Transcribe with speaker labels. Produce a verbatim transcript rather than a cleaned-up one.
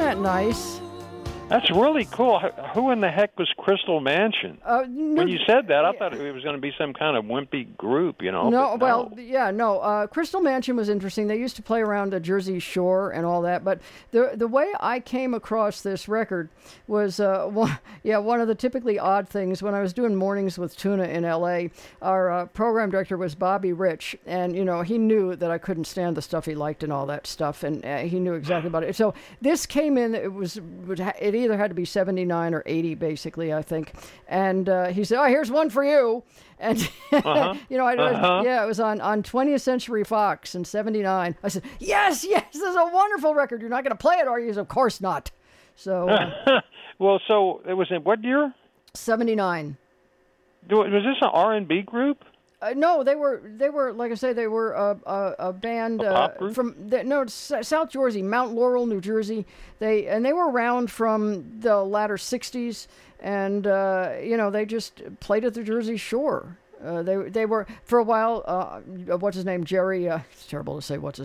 Speaker 1: that nice?
Speaker 2: That's really cool. Who in the heck was Crystal Mansion?
Speaker 1: Uh, no,
Speaker 2: when you said that, I thought it was going to be some kind of wimpy group, you know.
Speaker 1: No,
Speaker 2: but
Speaker 1: well,
Speaker 2: no.
Speaker 1: yeah, no. Uh, Crystal Mansion was interesting. They used to play around the Jersey Shore and all that. But the the way I came across this record was, uh, one, yeah, one of the typically odd things. When I was doing Mornings with Tuna in L A, our uh, program director was Bobby Rich, and you know he knew that I couldn't stand the stuff he liked and all that stuff, and uh, he knew exactly about it. So this came in. It was it either had to be seventy-nine or eighty, basically, I think. And uh, he said, "Oh, here's one for you." And, uh-huh. you know, I,
Speaker 2: uh-huh.
Speaker 1: yeah, it was on, on twentieth Century Fox in seventy-nine. I said, yes, yes, this is a wonderful record. You're not going to play it, are you? He said, of course not. So, uh,
Speaker 2: well, so it was in what year?
Speaker 1: seventy-nine.
Speaker 2: Was this an R and B group?
Speaker 1: Uh, no, they were, they were, like I say, they were a, a, a band
Speaker 2: a pop group?
Speaker 1: uh, from, the, no, South Jersey, Mount Laurel, New Jersey. They And they were around from the latter sixties, and, uh, you know, they just played at the Jersey Shore. Uh, they they were, for a while, uh, what's his name, Jerry, uh, it's terrible to say what's his